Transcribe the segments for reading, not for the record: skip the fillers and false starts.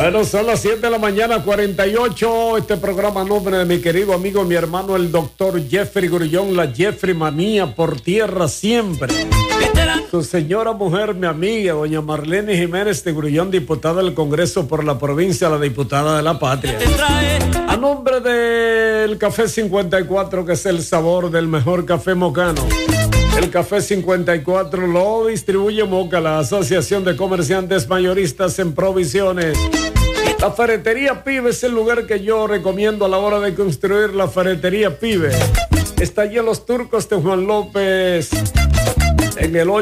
Bueno, son las 7 de la mañana, 48. Este programa a nombre de mi querido amigo, mi hermano, el doctor Jeffrey Grullón, la Jeffrey Manía, por tierra siempre. Su señora mujer, mi amiga, doña Marlene Jiménez de Grullón, diputada del Congreso por la provincia, la diputada de la patria. A nombre del Café 54, que es el sabor del mejor café mocano. El Café 54 lo distribuye Moca, la Asociación de Comerciantes Mayoristas en Provisiones. La Ferretería Pibe es el lugar que yo recomiendo a la hora de construir. La Ferretería Pibe está allí en Los Turcos de Juan López, en el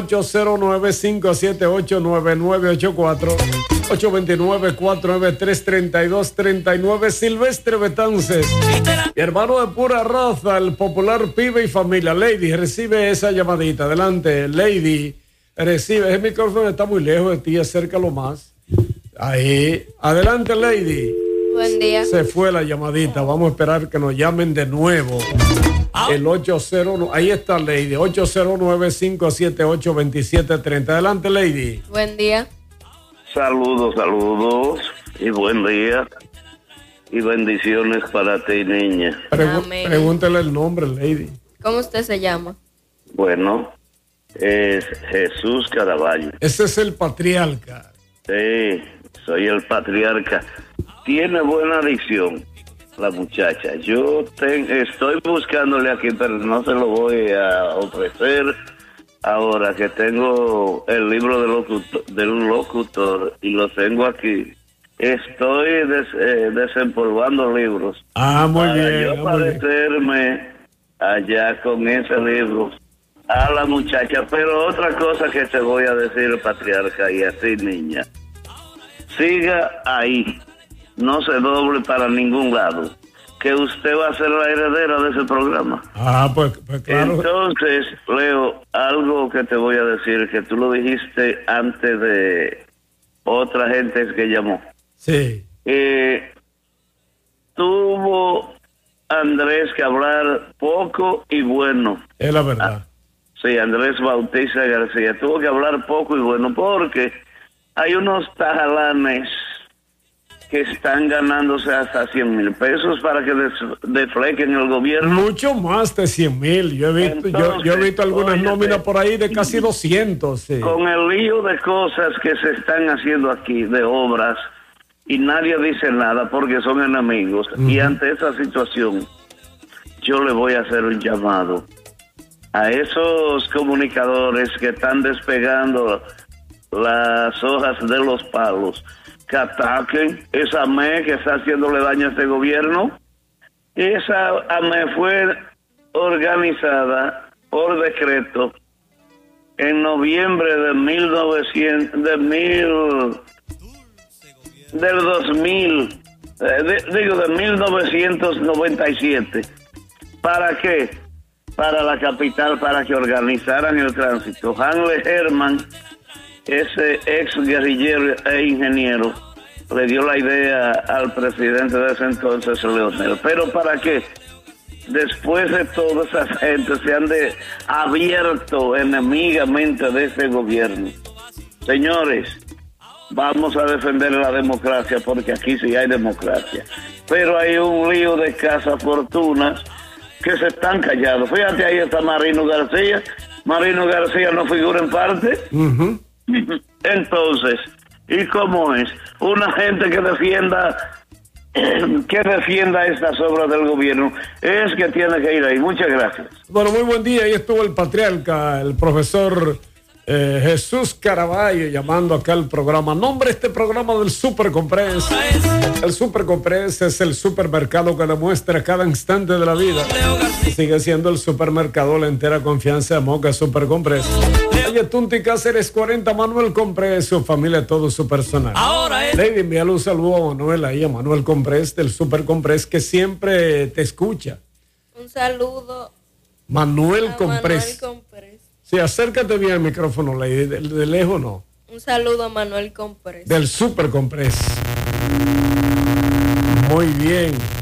809-578-9984, 829-493-3239, Silvestre Betances, mi hermano de pura raza, el popular Pibe y familia. Lady, recibe esa llamadita. Adelante, Lady, recibe. El micrófono está muy lejos de ti, acércalo más. Ahí, adelante, Lady. Buen día. Se fue la llamadita, vamos a esperar que nos llamen de nuevo. El 809, ahí está, Lady, 809-578-2730. Adelante, Lady. Buen día. Saludos y buen día y bendiciones para ti, niña. Pregúntele el nombre, Lady. ¿Cómo usted se llama? Bueno, es Jesús Caraballo. Ese es el patriarca. Sí, soy el patriarca. Tiene buena dicción la muchacha. Yo estoy buscándole aquí, pero no se lo voy a ofrecer ahora que tengo el libro del locutor y lo tengo aquí. Estoy desempolvando libros. Muy bien. Yo parecerme allá con ese libro a la muchacha. Pero otra cosa que te voy a decir, patriarca, y así, niña. Siga ahí. No se doble para ningún lado. Que usted va a ser la heredera de ese programa. Pues claro. Entonces, Leo, algo que te voy a decir, que tú lo dijiste antes de otra gente que llamó. Sí. Tuvo Andrés que hablar poco y bueno. Es la verdad. Sí, Andrés Bautista García tuvo que hablar poco y bueno, porque hay unos tajalanes que están ganándose hasta 100,000 pesos para que deflequen el gobierno. Mucho más de 100,000. Yo he visto algunas nóminas por ahí de casi 200. Sí. Con el lío de cosas que se están haciendo aquí, de obras, y nadie dice nada porque son enemigos. Y ante esa situación, yo le voy a hacer un llamado a esos comunicadores que están despegando las hojas de los palos, que ataquen esa AME que está haciéndole daño a este gobierno. Esa AME fue organizada por decreto en noviembre de 1997. ¿Para qué? Para la capital, para que organizaran el tránsito. Hanle Herman, ese ex guerrillero e ingeniero, le dio la idea al presidente de ese entonces, Leonel. ¿Pero para qué? Después de toda esa gente se han abierto enemigamente de este gobierno. Señores, vamos a defender la democracia, porque aquí sí hay democracia. Pero hay un lío de cazafortunas que se están callados. Fíjate, ahí está Marino García. Marino García no figura en parte. Entonces, ¿y cómo es? Una gente que defienda estas obras del gobierno es que tiene que ir ahí. Muchas gracias. Bueno, muy buen día. Ahí estuvo el patriarca, el profesor Jesús Caraballo, llamando acá al programa. Nombre este programa del Super Comprés. El Super Comprés es el supermercado que demuestra cada instante de la vida. Sigue siendo el supermercado, la entera confianza de Moca Super Comprés. Oye, Tunti Cáceres 40, Manuel Comprés, su familia, todo su personal. Lady, envíale un saludo a Manuel ahí, a Manuel Comprés del Super Comprés, que siempre te escucha. Un saludo. Manuel Comprés. Manuel Comprés. Sí, acércate bien al micrófono, Lady, de lejos no. Un saludo a Manuel Comprés. Del Super Comprés. Muy bien.